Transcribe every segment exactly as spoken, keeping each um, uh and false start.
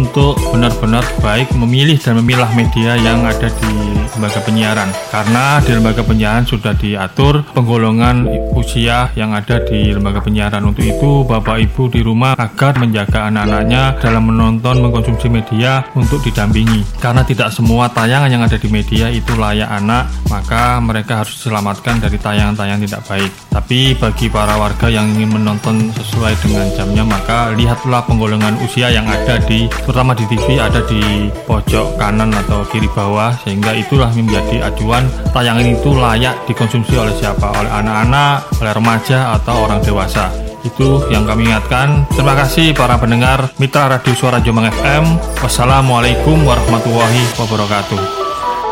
untuk benar-benar baik memilih dan memilah media yang ada di lembaga penyiaran. Karena di lembaga penyiaran sudah diatur penggolongan usia yang ada di lembaga penyiaran. Untuk itu, Bapak Ibu di rumah agar menjaga anak-anaknya dalam menonton, mengkonsumsi media untuk didampingi. Karena tidak semua tayangan yang ada di media itu layak anak, maka mereka harus diselamatkan dari tayangan-tayangan tidak baik. Tapi bagi para warga yang ingin menonton sesuai dengan jamnya, maka lihatlah penggolongan usia yang ada di, terutama di T V, ada di pojok kanan atau kiri bawah, sehingga itulah menjadi acuan tayangan itu layak dikonsumsi oleh siapa, oleh anak-anak, oleh remaja atau orang dewasa. Itu yang kami ingatkan. Terima kasih para pendengar Mitra Radio Suara Jombang F M. Wassalamualaikum warahmatullahi wabarakatuh.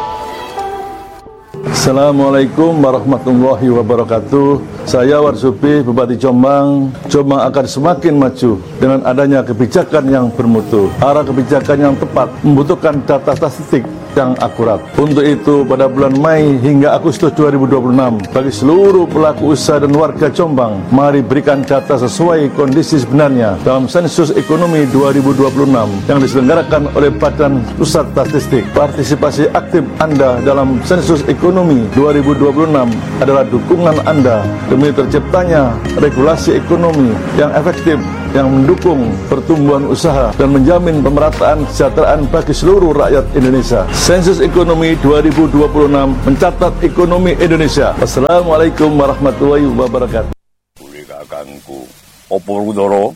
Assalamualaikum warahmatullahi wabarakatuh. Saya Warsupi, Bupati Jombang. Jombang akan semakin maju dengan adanya kebijakan yang bermutu. Arah kebijakan yang tepat membutuhkan data statistik yang akurat. Untuk itu, pada bulan Mei hingga Agustus dua ribu dua puluh enam, bagi seluruh pelaku usaha dan warga Jombang, mari berikan data sesuai kondisi sebenarnya dalam sensus ekonomi dua ribu dua puluh enam yang diselenggarakan oleh Badan Pusat Statistik. Partisipasi aktif Anda dalam sensus ekonomi dua ribu dua puluh enam adalah dukungan Anda demi terciptanya regulasi ekonomi yang efektif, yang mendukung pertumbuhan usaha dan menjamin pemerataan kesejahteraan bagi seluruh rakyat Indonesia. Sensus Ekonomi dua ribu dua puluh enam mencatat ekonomi Indonesia. Wassalamualaikum warahmatullahi wabarakatuh. Uli kakangku, opo udara?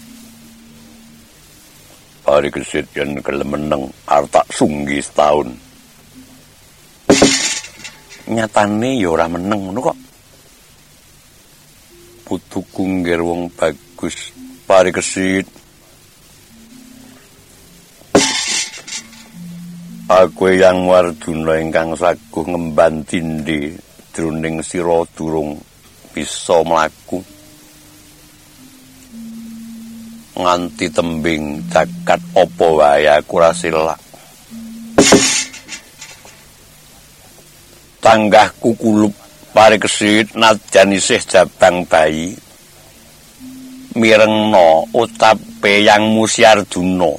Hari kesit yang kelemeneng artak sunggi setahun. Nyatane ya ora meneng ngono kok. Putuku ngger wong bagus. Pari kesit. Aku yang Warduna ingkang saguh ngemban tindhe jroning sira durung bisa mlaku. Nganti tembing cakat apa wae aku ora silak. Tanggahku kulup pari kesit najan isih jabang bayi. Mirengno utape yang Musyarduna.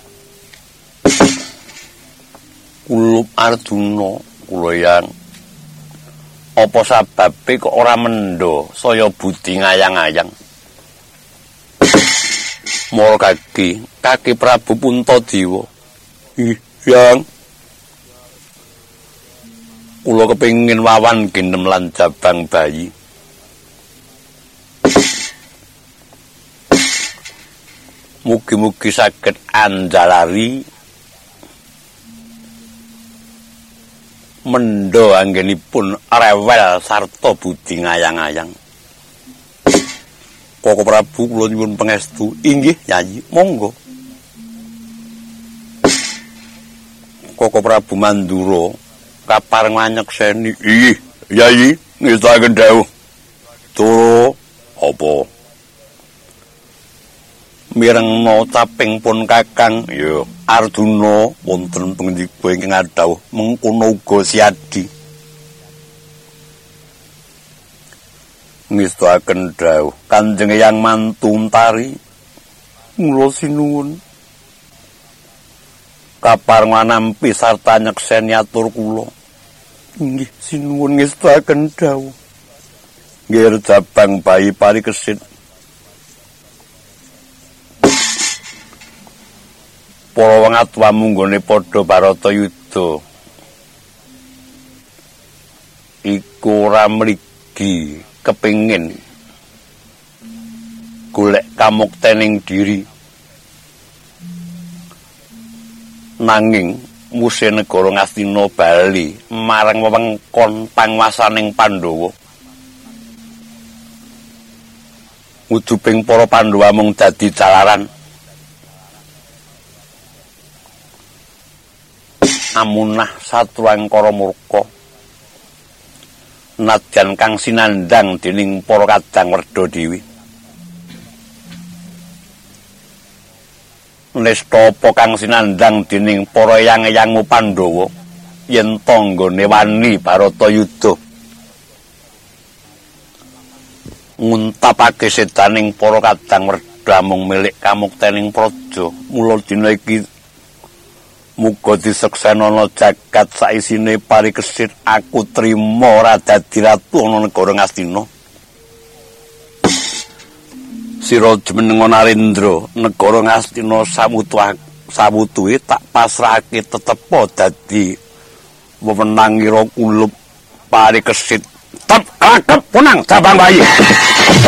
Kulup Arduna kula yang apa sababe kok ora mendo saya budi ngayang-ayang. Mul kaki kaki Prabu Puntadewa. Ih, yang kula kepengin wawan ginem lan jabang bayi. Mugi-mugi saged anjalari mendo anggenipun rewel sarta budi ngayang-ayang. Koko Prabu kula nyuwun pangestu. Inggih, Yayi, monggo. Koko Prabu Mandura kapareng manyekseni. Ih, Yayi, ngestaken dawuh. Turu apa? Mirengno taping pun Kakang ya Arduna wonten pangandika ingkang adhawuh mengkono uga siadi. Ngestaken dawuh Kanjeng Eyang Mantuntari mula sinuwun kapareng nampi sarta nyekseni atur kula. Inggih sinuwun ngestaken dawuh. Nggih jabang bayi pari kesit. Para wong atuwa munggone padha Baratayuda iku ora mligi kepengin golek kamuktening diri nanging Musih negara Ngastina bali marang wewengkon panguwasaning Pandhawa. Ujubing para Pandhawa mung dadi jalaran amunah Satruangkara murka nadyan kang sinandhang dening para Kadang Werdadewi. Nesta apa kang sinandhang dening para eyang-eyangmu Pandhawa yen tanggane wani Baratayuda nguntapake sedaning para Kadang Werda mung milik kamuktening praja. Mula dina iki Muga diseksenana jagat saisine parikesit aku trima ora dadi ratu ana negara Ngastina. Sira jumeneng Narendra, negara Ngastina samutu sawutuhe tak pasrahake tetepa dadi wewenangira kulup parikesit. Tep kakep punang cabang bayi.